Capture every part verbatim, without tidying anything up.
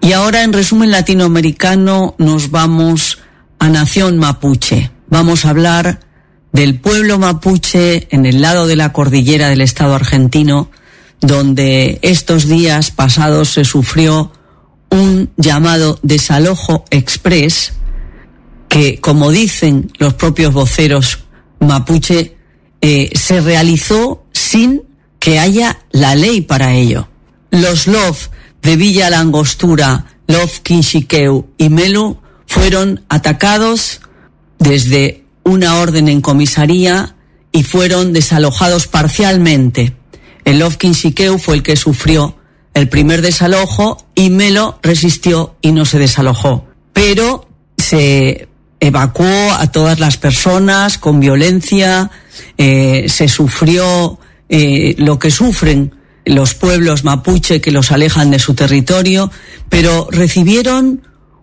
Y ahora, en resumen latinoamericano, nos vamos a Nación Mapuche. Vamos a hablar del pueblo mapuche en el lado de la cordillera del Estado argentino, donde estos días pasados se sufrió un llamado desalojo exprés que, como dicen los propios voceros mapuche, eh, se realizó sin que haya la ley para ello. Los L O F de Villa La Angostura, L O F Quinchiqueu y Melu fueron atacados desde una orden en comisaría y fueron desalojados parcialmente. El L O F Quinchiqueu fue el que sufrió el primer desalojo y Melo resistió y no se desalojó. Pero se evacuó a todas las personas con violencia, eh, se sufrió eh, lo que sufren los pueblos mapuche que los alejan de su territorio, pero recibieron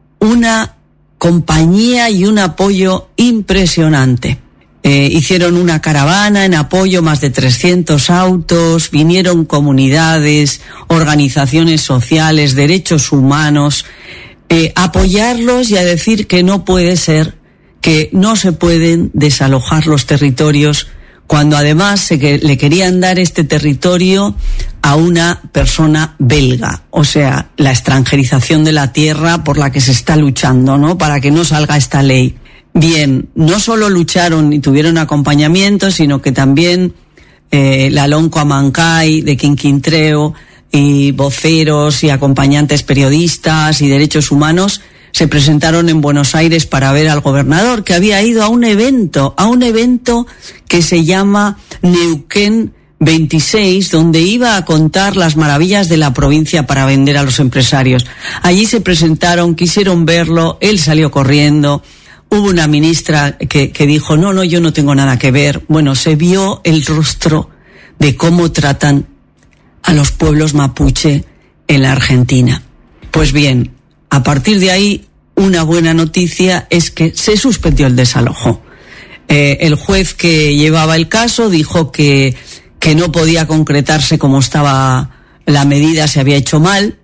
una compañía y un apoyo impresionante. Eh, hicieron una caravana en apoyo, más de trescientos autos, vinieron comunidades, organizaciones sociales, derechos humanos, eh, a apoyarlos y a decir que no puede ser, que no se pueden desalojar los territorios, cuando además se que, le querían dar este territorio a una persona belga, o sea, la extranjerización de la tierra por la que se está luchando, ¿no?, para que no salga esta ley. Bien, no solo lucharon y tuvieron acompañamiento, sino que también eh, la Lonco Amancay de Quinquintreo y voceros y acompañantes periodistas y derechos humanos se presentaron en Buenos Aires para ver al gobernador, que había ido a un evento, a un evento que se llama Neuquén veintiséis, donde iba a contar las maravillas de la provincia para vender a los empresarios. Allí se presentaron, quisieron verlo, él salió corriendo. Hubo una ministra que, que dijo, no, no, yo no tengo nada que ver. Bueno, se vio el rostro de cómo tratan a los pueblos mapuche en la Argentina. Pues bien, a partir de ahí, una buena noticia es que se suspendió el desalojo. Eh, el juez que llevaba el caso dijo que, que no podía concretarse como estaba la medida, se había hecho mal.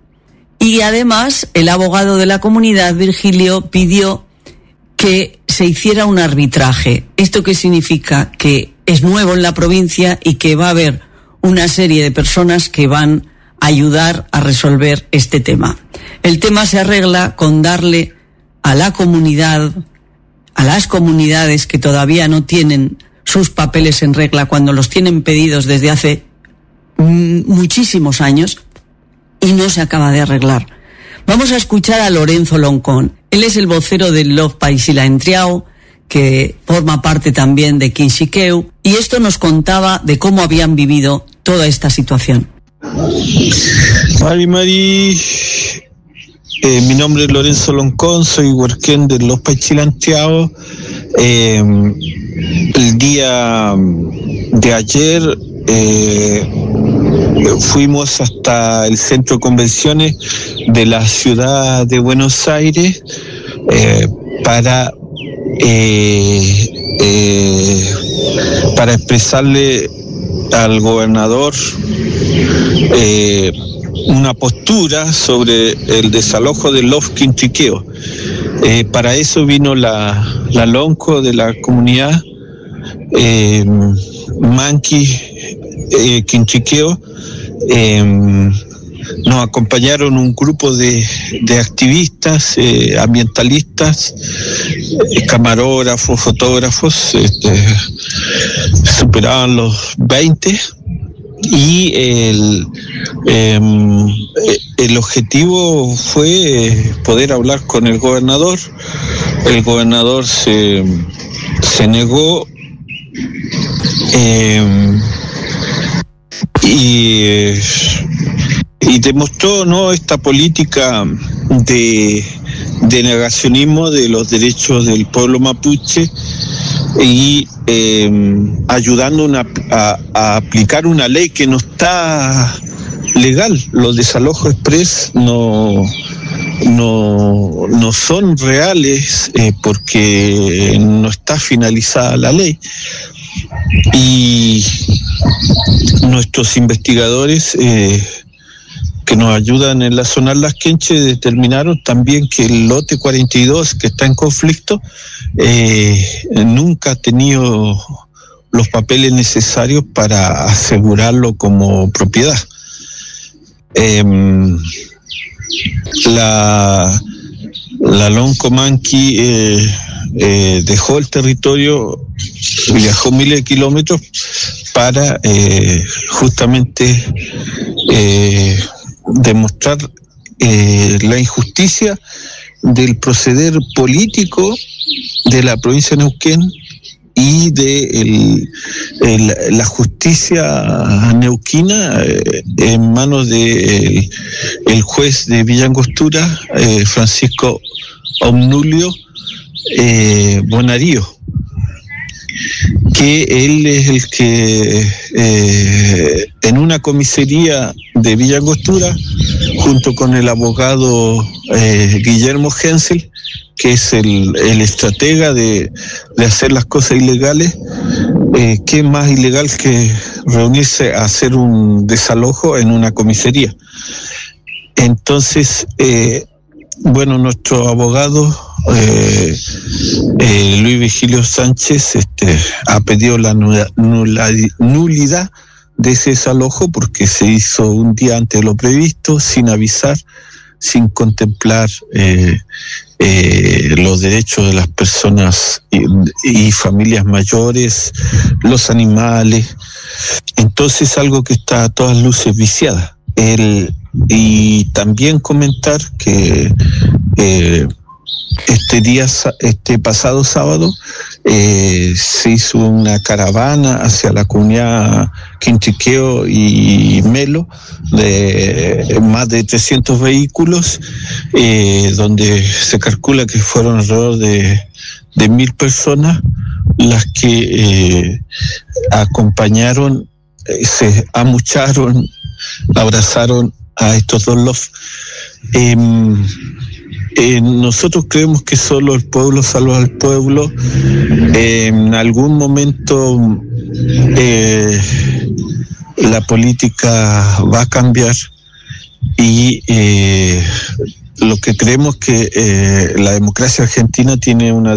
Y además, el abogado de la comunidad, Virgilio, pidió que se hiciera un arbitraje. ¿Esto qué significa? Que es nuevo en la provincia y que va a haber una serie de personas que van a ayudar a resolver este tema. El tema se arregla con darle a la comunidad, a las comunidades que todavía no tienen sus papeles en regla, cuando los tienen pedidos desde hace muchísimos años y no se acaba de arreglar. Vamos a escuchar a Lorenzo Loncón. Él es el vocero del L O F Paisila-Entriao, que forma parte también de Quinchiqueu, y esto nos contaba de cómo habían vivido toda esta situación. Mari Mari, eh, mi nombre es Lorenzo Loncón, soy huerquén del L O F Paisila-Entriao. Eh, el día de ayer eh, fuimos hasta el centro de convenciones de la ciudad de Buenos Aires eh, para eh, eh, para expresarle al gobernador eh, una postura sobre el desalojo del L O F Quinchiqueo. Eh, para eso vino la, la Lonco de la comunidad eh, Manqui eh, Quinchiqueo. Eh, nos acompañaron un grupo de, de activistas, eh, ambientalistas, eh, camarógrafos, fotógrafos, este, superaban los veinte, y el, eh, el objetivo fue poder hablar con el gobernador. El gobernador se, se negó eh, y, y demostró, ¿no?, esta política de, de negacionismo de los derechos del pueblo mapuche y eh, ayudando una, a, a aplicar una ley que no está legal. Los desalojos express no, no, no son reales eh, porque no está finalizada la ley. Y nuestros investigadores eh, que nos ayudan en la zona Las Quenches determinaron también que el lote cuarenta y dos que está en conflicto eh, nunca ha tenido los papeles necesarios para asegurarlo como propiedad. Eh, la la Loncomanqui eh, eh, dejó el territorio, viajó miles de kilómetros para eh, justamente eh, demostrar eh, la injusticia del proceder político de la provincia de Neuquén y de el, el, la justicia neuquina eh, en manos de el, el juez de Villa Angostura, eh, Francisco Obnulio eh, Bonarío, que él es el que eh, en una comisaría de Villa Angostura, junto con el abogado eh, Guillermo Hensel, que es el, el estratega de, de hacer las cosas ilegales, eh, ¿qué más ilegal que reunirse a hacer un desalojo en una comisaría? Entonces, eh, bueno, nuestro abogado eh, eh, Luis Vigilio Sánchez este, ha pedido la nula, nula, nulidad de ese desalojo porque se hizo un día antes de lo previsto, sin avisar, sin contemplar eh, eh, los derechos de las personas y, y familias mayores, los animales. Entonces, algo que está a todas luces viciada. El, y también comentar que eh, este día, este pasado sábado, eh, se hizo una caravana hacia la comunidad Quinchiqueo y Melo de más de trescientos vehículos, eh, donde se calcula que fueron alrededor de, de mil personas las que eh, acompañaron, eh, se amucharon, abrazaron a estos dos love. Eh, Eh, nosotros creemos que solo el pueblo salva al pueblo. Eh, en algún momento eh, la política va a cambiar y eh, lo que creemos que eh, la democracia argentina tiene una